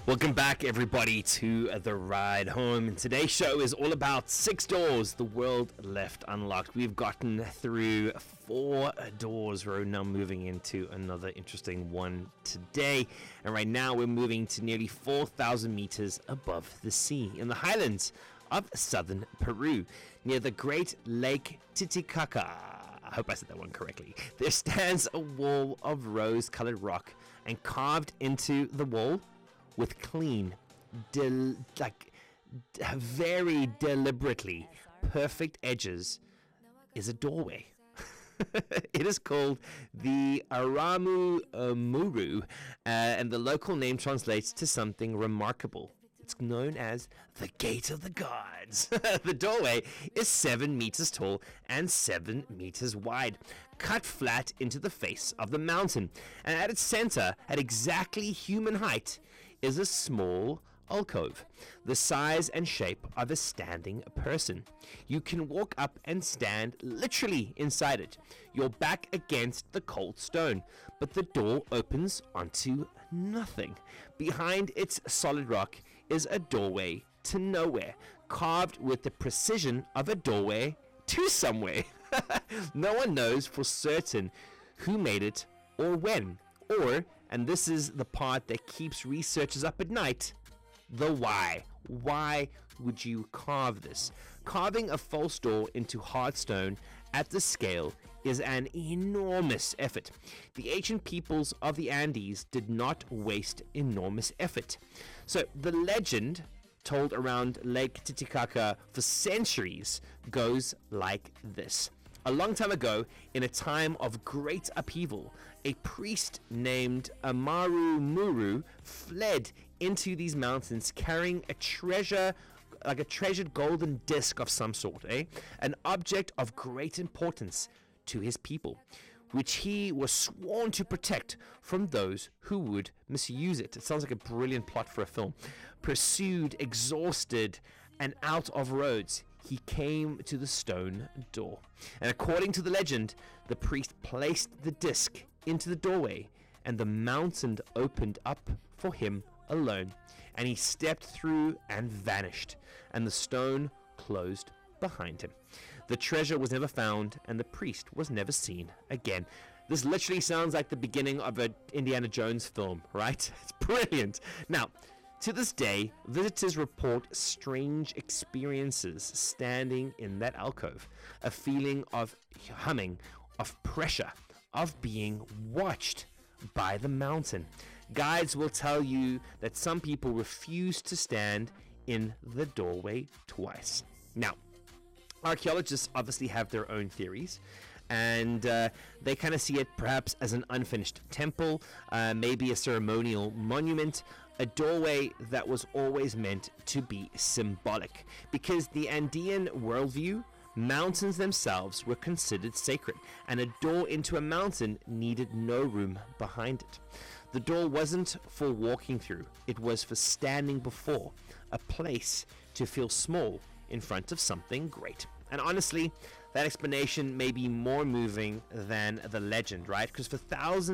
Welcome back, everybody, to The Ride Home. And today's show is all about 6 doors the world left unlocked. We've gotten through 4 doors. We're now moving into another interesting one today. And right now, we're moving to nearly 4,000 meters above the sea in the highlands of southern Peru, near the Great Lake Titicaca. I hope I said that one correctly. There stands a wall of rose-colored rock, and carved into the wall with clean, very deliberately perfect edges is a doorway. It is called the Aramu Muru, and the local name translates to something remarkable. It's known as the Gate of the Gods. The doorway is 7 meters tall and 7 meters wide, cut flat into the face of the mountain. And at its center, at exactly human height, is a small alcove, the size and shape of a standing person. You can walk up and stand literally inside it, your back against the cold stone, but the door opens onto nothing. Behind its solid rock is a doorway to nowhere, carved with the precision of a doorway to somewhere. No one knows for certain who made it or when, or, and this is the part that keeps researchers up at night, the why. Why would you carve this? Carving a false door into hard stone at the scale is an enormous effort. The ancient peoples of the Andes did not waste enormous effort. So the legend told around Lake Titicaca for centuries goes like this. A long time ago, in a time of great upheaval, a priest named Amaru Muru fled into these mountains carrying a treasure, like a treasured golden disc of some sort, an object of great importance to his people, which he was sworn to protect from those who would misuse it. It sounds like a brilliant plot for a film. Pursued, exhausted, and out of roads, he came to the stone door. And according to the legend, the priest placed the disc into the doorway, and the mountain opened up for him alone. And he stepped through and vanished, and the stone closed behind him. The treasure was never found, and the priest was never seen again. This literally sounds like the beginning of an Indiana Jones film, right? It's brilliant. Now, to this day, visitors report strange experiences standing in that alcove. A feeling of humming, of pressure, of being watched by the mountain. Guides will tell you that some people refuse to stand in the doorway twice. Now, archaeologists obviously have their own theories, and they kind of see it perhaps as an unfinished temple, maybe a ceremonial monument, a doorway that was always meant to be symbolic. Because the Andean worldview, mountains themselves were considered sacred, and a door into a mountain needed no room behind it. The door wasn't for walking through, it was for standing before, a place to feel small in front of something great. And honestly, that explanation may be more moving than the legend, right? Because for thousands